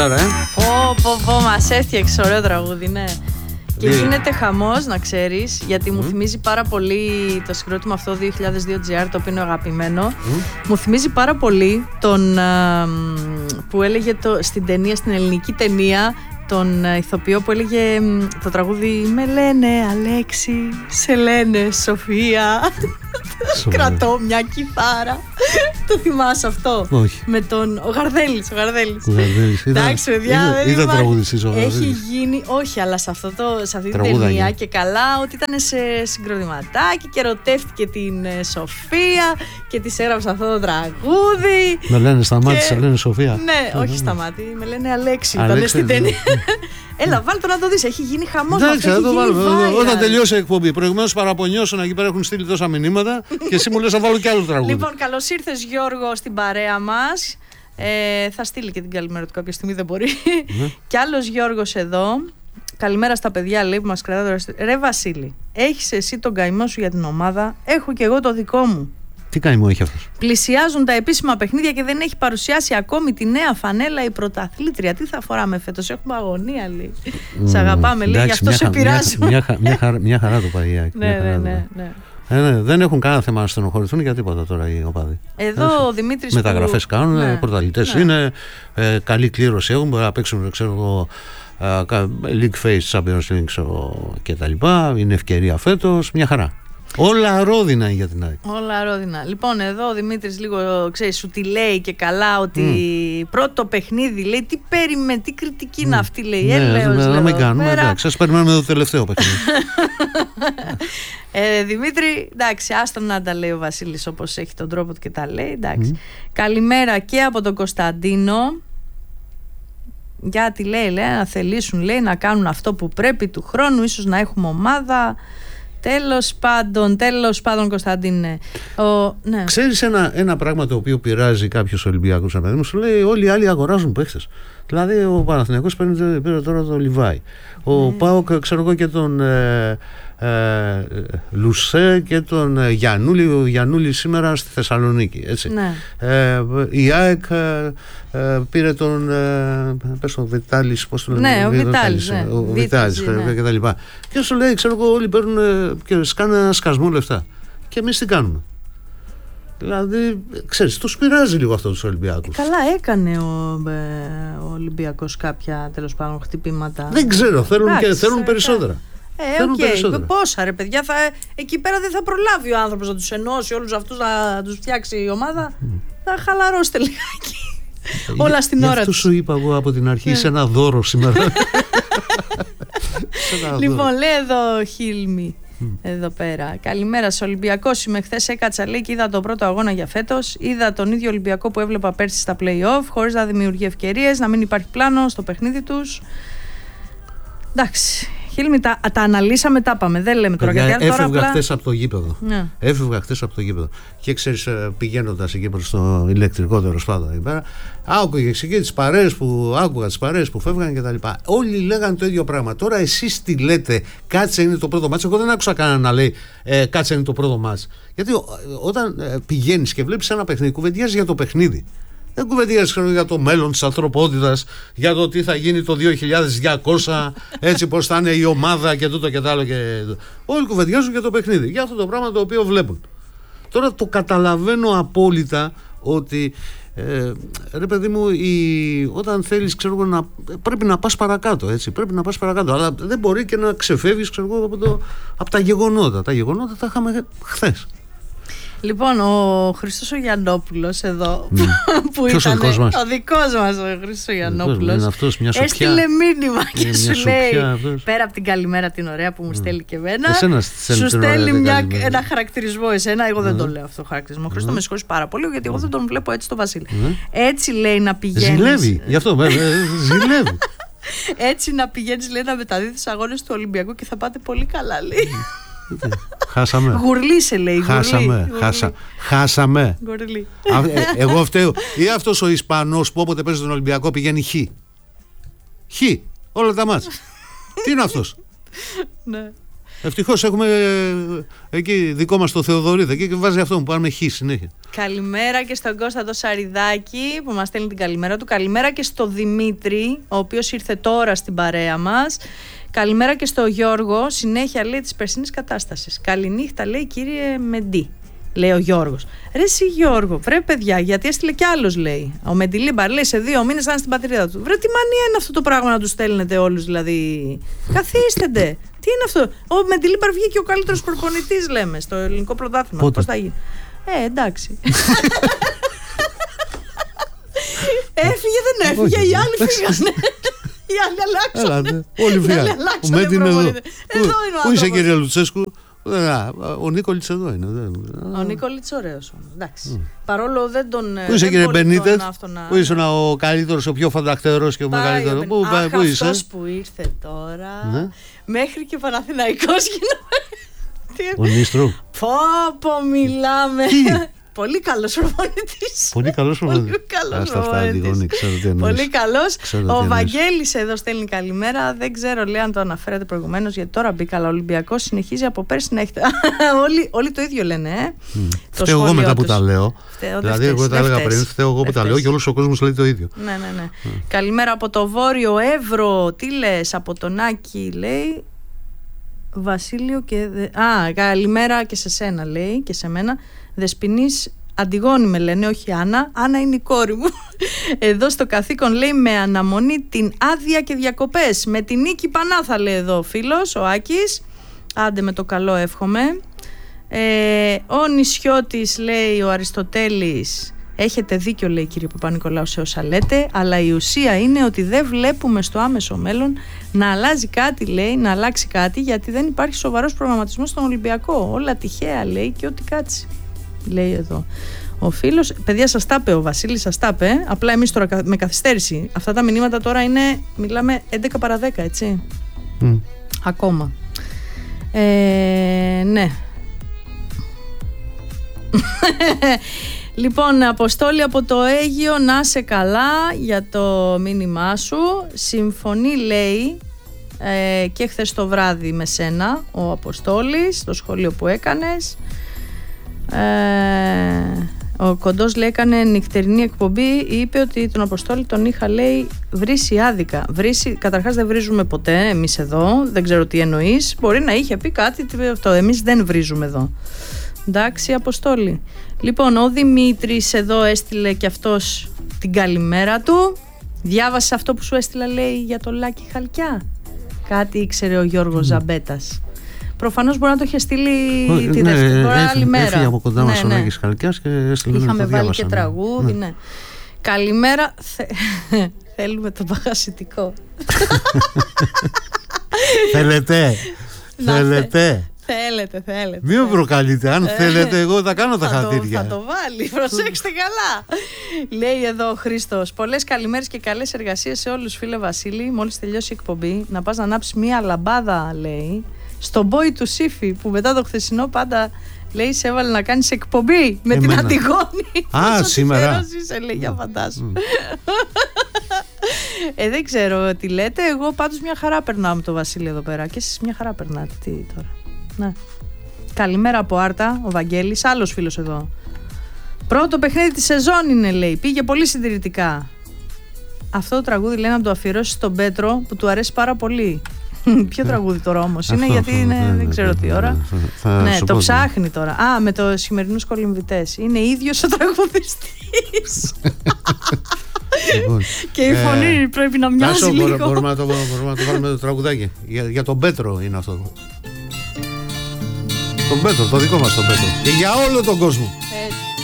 Πω, μας έφτιαξε ωραίο τραγούδι, ναι. Και γίνεται χαμός, να ξέρεις, γιατί μου θυμίζει πάρα πολύ το συγκρότημα αυτό 2002 GR, το οποίο είναι αγαπημένο. Μου θυμίζει πάρα πολύ τον που έλεγε στην ταινία, στην ελληνική ταινία, τον ηθοποιό που έλεγε το τραγούδι «Με λένε Αλέξη, σε λένε Σοφία». Κρατώ μια κιθάρα. Το θυμάσαι αυτό? Όχι. Με τον ο Γαρδέλης. Εντάξει, παιδιά, είδα τραγουδιστής ο Γαρδέλης. Έχει γίνει, όχι, αλλά σε αυτή την ταινία και καλά, ότι ήταν σε συγκροτηματάκι και ερωτεύτηκε την Σοφία και της έγραψε αυτό το τραγούδι. Με λένε Σταμάτη, σε λένε Σοφία. Ναι, όχι Σταμάτη, με λένε Αλέξη. Ήταν στην ταινία. Έλα, βάλ' το να το δεις, έχει γίνει χαμός. Εντάξει, θα το βάλω. Όταν τελειώσει η εκπομπή. Προηγουμένως παραπονιώσουν, εκεί πέρα έχουν στείλει τόσα μηνύματα και εσύ μου λες να βάλω κι άλλο τραγούδι. Λοιπόν, καλώς ήρθες Γιώργο στην παρέα μας. Θα στείλει και την καλημέρα του κάποια στιγμή, δεν μπορεί. Κι άλλος Γιώργος εδώ. Καλημέρα στα παιδιά, λέει, που μας κρατά τώρα. Ρε Βασίλη, έχεις εσύ τον καημό σου για την ομάδα, έχω κι εγώ το δικό μου. Τι καημό έχει αυτός? Πλησιάζουν τα επίσημα παιχνίδια και δεν έχει παρουσιάσει ακόμη τη νέα φανέλα η πρωταθλήτρια. Τι θα φοράμε φέτος? Έχουμε αγωνία, λέει. Σ' αγαπάμε, λέει, γι' αυτό σε πειράζουμε. Μια χαρά το πάει. Ναι. Δεν έχουν κανένα θέμα να στενοχωρηθούν για τίποτα τώρα οι οπαδοί. Εδώ ο Δημήτρης. Μεταγραφές κάνουν, πρωταθλητές είναι, καλή κλήρωση έχουν, μπορεί να παίξουν, ξέρω εγώ, League Face, Champions League κτλ. Είναι ευκαιρία φέτος, μια χαρά. Όλα ρόδινα για την ΑΕΚ. Όλα ρόδινα. Λοιπόν, εδώ ο Δημήτρης λίγο, ξέρεις, σου τη λέει και καλά ότι πρώτο παιχνίδι, λέει, τι κριτική είναι αυτή, λέει. Να μην κάνουμε, εντάξει, ας περιμένουμε το τελευταίο παιχνίδι. Δημήτρη, εντάξει, άστον να τα λέει ο Βασίλης όπως έχει τον τρόπο του και τα λέει, εντάξει. Καλημέρα και από τον Κωνσταντίνο. Γιατί λέει, να θελήσουν, λέει, να κάνουν αυτό που πρέπει του χρόνου, ίσως να έχουμε ομάδα. Τέλος πάντων, Κωνσταντίνε. Ναι. Ξέρεις ένα πράγμα το οποίο πειράζει κάποιους Ολυμπιακούς, σου λέει όλοι οι άλλοι αγοράζουν παίχτες. Δηλαδή ο Παναθηναϊκός πήρε τώρα τον Λιβάη. Ο ΠΑΟΚ, ξέρω εγώ, και τον Λουσέ και τον Γιαννούλη. Ο Γιαννούλη σήμερα στη Θεσσαλονίκη, έτσι. Ναι. Η ΑΕΚ πήρε τον Βιτάλης, πώς το λένε? Ναι, ο Βιτάλης και τα λοιπά. Και σου λέει, ξέρω εγώ, όλοι παίρνουν και κάνουν ένα σκασμό λεφτά. Και εμείς τι κάνουμε? Δηλαδή, ξέρεις, τους πειράζει λίγο αυτό τους Ολυμπιακούς. Καλά έκανε ο Ολυμπιακός κάποια, τέλος πάντων, χτυπήματα. Δεν ξέρω, θέλουν περισσότερα. Πόσα, ρε παιδιά, εκεί πέρα δεν θα προλάβει ο άνθρωπος να τους ενώσει όλους αυτούς, να τους φτιάξει η ομάδα. Θα χαλαρώσετε λιγάκι. Όλα στην ώρα τους. Αυτό σου είπα εγώ από την αρχή, σε ένα δώρο σήμερα. Λοιπόν, λέει εδώ Χίλμη, εδώ πέρα. Καλημέρα σε Ολυμπιακός. Είμαι, χθες έκατσα, λέει, και είδα τον πρώτο αγώνα για φέτος. Είδα τον ίδιο Ολυμπιακό που έβλεπα πέρσι στα play-off, χωρίς να δημιουργεί ευκαιρίες, να μην υπάρχει πλάνο στο παιχνίδι τους. Εντάξει. Χίλμη, τα αναλύσαμε, τα πάμε. Δεν λέμε τώρα γιατί έφευγα χθες από το γήπεδο. Έφευγα χθες από το γήπεδο. Και ξέρεις, πηγαίνοντας εκεί προς το ηλεκτρικό, τέλος πάντων, εκεί πέρα, άκουγες εκεί τις παρέες που φεύγαν και τα λοιπά. Όλοι λέγανε το ίδιο πράγμα. Τώρα εσείς τι λέτε? Κάτσε, είναι το πρώτο μάτς. Εγώ δεν άκουσα κανένα να λέει κάτσε, είναι το πρώτο μάτς. Γιατί όταν πηγαίνεις και βλέπεις ένα παιχνίδι, κουβεντιάζεις για το παιχνίδι. Δεν κουβεντιάζεις για το μέλλον της ανθρωπότητας, για το τι θα γίνει το 2200, έτσι πώς θα είναι η ομάδα και τούτο και τ' άλλο. Όλοι κουβεντιάζουν για το παιχνίδι, για αυτό το πράγμα το οποίο βλέπουν. Τώρα το καταλαβαίνω απόλυτα ότι ρε παιδί μου, όταν θέλεις, ξέρω εγώ, πρέπει να πας παρακάτω, έτσι, πρέπει να πας παρακάτω, αλλά δεν μπορεί και να ξεφεύγεις, ξέρω εγώ, από τα γεγονότα. Τα γεγονότα τα είχαμε χθες. Λοιπόν, ο Χριστός ο Γιαννόπουλος εδώ, που ποιος ήταν ο δικός μας ο Χριστός ο Γιαννόπουλος, έστειλε μήνυμα και σου λέει, πέρα από την καλημέρα την ωραία που μου στέλνει και εμένα, σου στέλνει ένα χαρακτηρισμό εσένα. Εγώ δεν το λέω αυτό το χαρακτηρισμό. Χριστό, με συγχωρείς πάρα πολύ, γιατί εγώ δεν τον βλέπω έτσι το Βασίλη. Έτσι, λέει, να πηγαίνεις. Ζηλεύει, γι' αυτό ζηλεύει. Έτσι να πηγαίνεις, λέει, να μεταδίδεις αγώνες του Ολυμπιακού και θα πάτε πολύ καλά, λέει. Χάσαμε. Γουρλίσε, λέει. Χάσαμε. Γουρλί. Εγώ φταίω. Ή αυτός ο Ισπανός που όποτε παίζει τον Ολυμπιακό πηγαίνει χ. Όλα τα μάτς. Τι είναι αυτός? Ναι. Ευτυχώς έχουμε εκεί δικό μας το Θεοδωρίδη και βάζει αυτό που πάμε χ συνέχεια. Καλημέρα και στον Κώστα το Σαριδάκη που μας στέλνει την καλημέρα του. Καλημέρα και στο Δημήτρη, ο οποίος ήρθε τώρα στην παρέα μας. Καλημέρα και στο Γιώργο, συνέχεια λέει της περσινής κατάστασης. Καληνύχτα λέει κύριε Μεντί, λέει ο Γιώργος. Ρε εσύ Γιώργο, βρε παιδιά, γιατί έστειλε κι άλλος λέει. Ο Μεντιλίμπαρ λέει σε 2 μήνες θα είναι στην πατρίδα του. Βρε τι μανία είναι αυτό το πράγμα να του στέλνετε όλους δηλαδή. Καθίστε ντε. Τι είναι αυτό. Ο Μεντιλίμπαρ βγήκε ο καλύτερος προπονητής λέμε στο ελληνικό πρωτάθλημα. Πώς θα γίνει. Εντάξει. Έφυγε δεν έφυγε, οι άλλοι φύγανε. Οι άλλοι αλλάξανε. Όλοι φύγανε. Ο Μέντι είναι εδώ. Πού είσαι κύριε Λουτσέσκου? Ο Νίκολιτς εδώ είναι. Ο Νίκολιτς ωραίος όμως. Εντάξει. Παρόλο δεν τον. Πού είσαι κύριε Μπενίτετ? Πού είσαι ο καλύτερος, ο πιο φανταχτερός και ο μεγαλύτερος? Πού είσαι? Αυτός που ήρθε τώρα. Μέχρι και Παναθηναϊκός γινόταν. Ο Νίστρου. Πω μιλάμε. Πολύ καλός προπονητής. Πολύ καλός προπονητής. Πολύ καλός. Ο Βαγγέλης εδώ στέλνει καλημέρα. Δεν ξέρω λέει αν το αναφέρατε προηγουμένως, γιατί τώρα μπήκα, αλλά ο Ολυμπιακός συνεχίζει από πέρσι να έχετε. Όλοι το ίδιο λένε. Φταίω εγώ μετά που τα λέω. Δηλαδή εγώ τα έλεγα πριν, φταίω εγώ που τα λέω και όλος ο κόσμος λέει το ίδιο. Ναι. Καλημέρα από το Βόρειο Εύρο. Τι λες από τον Άκη λέει. Βασίλειο και. Καλημέρα και σε σένα λέει και σε μένα. Δεσποινής Αντιγόνη με λένε, όχι Άννα. Άννα είναι η κόρη μου. Εδώ στο καθήκον λέει με αναμονή την άδεια και διακοπές. Με την νίκη Πανάθα λέει εδώ ο φίλος, ο Άκης. Άντε με το καλό εύχομαι. Ο Νησιώτης λέει ο Αριστοτέλης. Έχετε δίκιο λέει κύριε Παπα-Νικολάου σε όσα λέτε, αλλά η ουσία είναι ότι δεν βλέπουμε στο άμεσο μέλλον να αλλάζει κάτι λέει, να αλλάξει κάτι, γιατί δεν υπάρχει σοβαρός προγραμματισμός στον Ολυμπιακό. Όλα τυχαία λέει και ό,τι κάτσει. Λέει εδώ ο φίλος. Παιδιά σας τα είπε ο Βασίλης, σας τα είπε. Απλά εμείς τώρα με καθυστέρηση. Αυτά τα μηνύματα τώρα είναι, μιλάμε 11 παρα 10 έτσι. Ακόμα. Ναι. Λοιπόν, Αποστόλη από το Αίγυο, να είσαι καλά για το μήνυμά σου. Συμφωνεί λέει και χθες το βράδυ με σένα ο Αποστόλης στο σχόλιο που έκανες. Ο Κοντός λέει έκανε νυχτερινή εκπομπή. Είπε ότι τον Αποστόλη τον είχα λέει βρήσει άδικα. Καταρχάς δεν βρίζουμε ποτέ εμείς εδώ. Δεν ξέρω τι εννοείς. Μπορεί να είχε πει κάτι αυτό. Εμείς δεν βρίζουμε εδώ. Εντάξει Αποστόλη. Λοιπόν ο Δημήτρης εδώ έστειλε και αυτός την καλημέρα του. Διάβασε αυτό που σου έστειλα λέει για το Λάκη Χαλκιά? Κάτι ήξερε ο Γιώργος Ζαμπέτας. Προφανώς μπορεί να το είχε στείλει τη δεύτερη άλλη μέρα. Έφυγε από κοντά μας ο Λάκης Χαλκιάς και έστειλε. Είχαμε βάλει και τραγούδι. Ναι. Καλημέρα. Θέλουμε το παγασιτικό. Θέλετε. Θέλετε. Μην με προκαλείτε. Αν θέλετε, εγώ θα κάνω τα χατήρια. Θα το βάλει. Προσέξτε καλά. Λέει εδώ ο Χρήστος. Πολλές καλημέρες και καλές εργασίες σε όλους, φίλε Βασίλη. Μόλις τελειώσει η εκπομπή, να πας να ανάψεις μία λαμπάδα, λέει, στον μπόι του Σύφη, που μετά το χθεσινό πάντα λέει σε έβαλε να κάνεις εκπομπή με την Αντιγόνη. Σήμερα. Λέει, για φαντάσου. Δεν ξέρω τι λέτε. Εγώ πάντως μια χαρά περνάω με το Βασίλη εδώ πέρα. Και εσείς μια χαρά περνάτε. Τι τώρα. Ναι. Καλημέρα από Άρτα, ο Βαγγέλης, άλλος φίλος εδώ. Πρώτο παιχνίδι της σεζόν είναι, λέει. Πήγε πολύ συντηρητικά. Αυτό το τραγούδι λέει να το αφιερώσει στον Πέτρο που του αρέσει πάρα πολύ. Ποιο τραγούδι τώρα όμως είναι, γιατί είναι, δεν ξέρω τι ώρα. Ναι, το ψάχνει τώρα. Με το σημερινούς κολυμβητές. Είναι ίδιος ο τραγουδιστής. Και η φωνή πρέπει να μοιάζει λίγο. Μπορούμε να το βάλουμε το τραγουδάκι. Για τον Πέτρο είναι αυτό. Τον Πέτρο, το δικό μας τον Πέτρο. Και για όλο τον κόσμο.